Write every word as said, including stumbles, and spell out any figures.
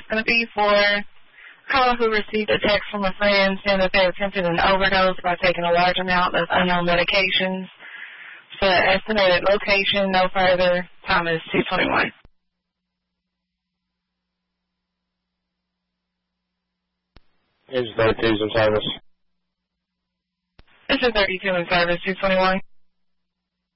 going to be for a caller who received a text from a friend saying that they attempted an overdose by taking a large amount of unknown medications. So estimated location, no further. Time is two twenty-one. Is thirty-two in service? This is thirty-two in service, two twenty-one.